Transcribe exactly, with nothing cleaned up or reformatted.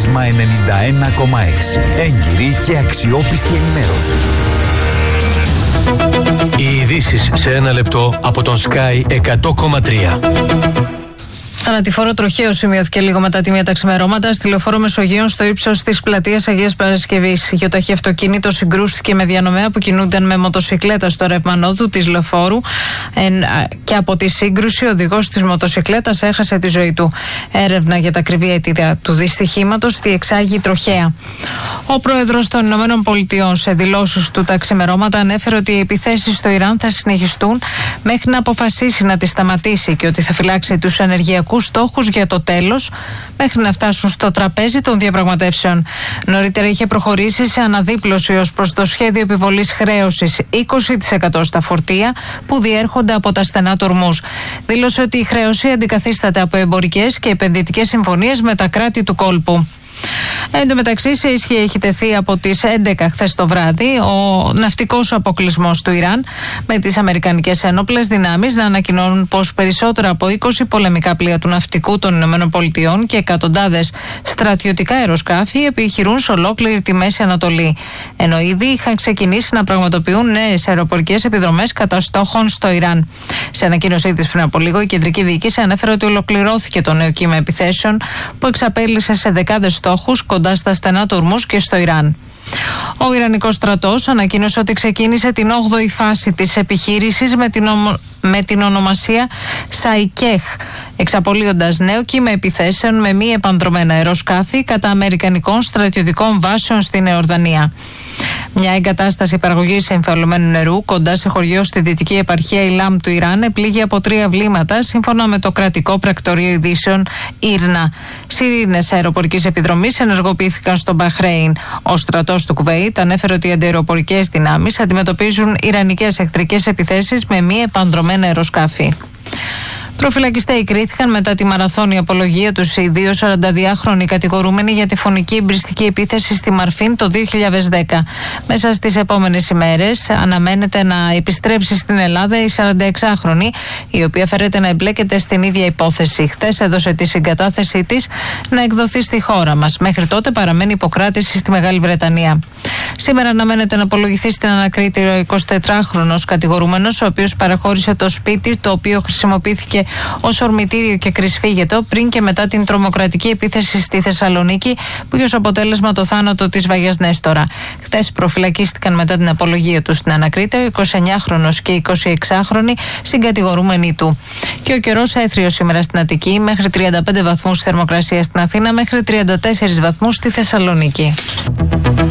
Πρίσμα ενενήντα ένα κόμμα έξι. Έγκυρη και αξιόπιστη ενημέρωση. Οι ειδήσεις σε ένα λεπτό από τον Sky εκατό κόμμα τρία. Θανατηφόρο τροχαίο σημειώθηκε λίγο μετά τη μία τα ξημερώματα στη λεωφόρο Μεσογείων στο ύψος της πλατείας Αγίας Παρασκευής. Γιοταχή αυτοκίνητο συγκρούστηκε με διανομέα που κινούνταν με μοτοσικλέτα στο ρεύμα νόδου της λεωφόρου και από τη σύγκρουση ο οδηγός της μοτοσικλέτας έχασε τη ζωή του. Έρευνα για τα ακριβή αίτια του δυστυχήματος διεξάγει τροχαία. Ο πρόεδρος των Ηνωμένων Πολιτειών σε δηλώσεις του τα ξημερώματα ανέφερε ότι οι επιθέσεις στο Ιράν θα συνεχιστούν μέχρι να αποφασίσει να τις σταματήσει και ότι θα φυλάξει τους ενεργειακούς στόχους για το τέλος μέχρι να φτάσουν στο τραπέζι των διαπραγματεύσεων. Νωρίτερα είχε προχωρήσει σε αναδίπλωση ως προς το σχέδιο επιβολής χρέωσης είκοσι τοις εκατό στα φορτία που διέρχονται από τα στενά του Ορμούζ. Δήλωσε ότι η χρέωση αντικαθίσταται από εμπορικές και επενδυτικές συμφωνίες με τα κράτη του κόλπου. Εν τω μεταξύ, σε ισχύ έχει τεθεί από τις έντεκα χθες το βράδυ ο ναυτικός αποκλεισμός του Ιράν, με τις αμερικανικές ένοπλες δυνάμεις να ανακοινώνουν πως περισσότερα από είκοσι πολεμικά πλοία του ναυτικού των Ηνωμένων Πολιτειών και εκατοντάδες στρατιωτικά αεροσκάφη επιχειρούν σε ολόκληρη τη Μέση Ανατολή. Ενώ ήδη είχαν ξεκινήσει να πραγματοποιούν νέες αεροπορικές επιδρομές κατά στόχων στο Ιράν. Σε ανακοίνωσή της πριν από λίγο, η κεντρική διοίκηση ανέφερε ότι ολοκληρώθηκε το νέο κύμα επιθέσεων που εξαπέλυσε σε δεκάδες στόχους κοντά στα στενά του Ορμούζ και στο Ιράν. Ο Ιρανικός στρατός ανακοίνωσε ότι ξεκίνησε την όγδοη φάση της επιχείρησης με την, ομο... με την ονομασία Σαϊκέχ, εξαπολύοντας νέο κύμα επιθέσεων με μη επανδρομένα αεροσκάφη κατά αμερικανικών στρατιωτικών βάσεων στην Ιορδανία. Μια εγκατάσταση παραγωγής εμφιαλωμένου νερού κοντά σε χωριό στη δυτική επαρχία Ηλάμ του Ιράν επλήγει από τρία βλήματα, σύμφωνα με το κρατικό πρακτορείο ειδήσεων Ήρνα. Σιρήνες αεροπορικής επιδρομής ενεργοποιήθηκαν στο Μπαχρέιν. Ο στρατός του Κουβέιτ ανέφερε ότι οι αντιαεροπορικές δυνάμεις αντιμετωπίζουν ιρανικές εχθρικές επιθέσεις με μη επανδρομένα αεροσκάφη. Προφυλακιστέοι κρίθηκαν μετά τη μαραθώνια απολογία τους οι δύο σαρανταδυάχρονοι κατηγορούμενοι για τη φωνική εμπριστική επίθεση στη Μαρφίν το δύο χιλιάδες δέκα. Μέσα στις επόμενες ημέρες αναμένεται να επιστρέψει στην Ελλάδα η σαρανταεξάχρονη, η οποία φέρεται να εμπλέκεται στην ίδια υπόθεση. Χθες έδωσε τη συγκατάθεσή της να εκδοθεί στη χώρα μας. Μέχρι τότε παραμένει υποκράτηση στη Μεγάλη Βρετανία. Σήμερα αναμένεται να απολογηθεί στην ανακρίτηρο ο εικοσιτετράχρονος κατηγορούμενος, ο οποίος παραχώρησε το σπίτι το οποίο χρησιμοποιήθηκε ως ορμητήριο και κρυσφύγετο πριν και μετά την τρομοκρατική επίθεση στη Θεσσαλονίκη που είχε ως αποτέλεσμα το θάνατο της Βαγιάς Νέστορα. Χθες προφυλακίστηκαν μετά την απολογία του στην ανακρίτηρο ο εικοσιεννιάχρονος και η εικοσιεξάχρονη συγκατηγορούμενοι του. Και ο καιρός έθριος σήμερα στην Αττική, μέχρι τριάντα πέντε βαθμούς θερμοκρασία στην Αθήνα, μέχρι τριάντα τέσσερις βαθμούς στη Θεσσαλονίκη.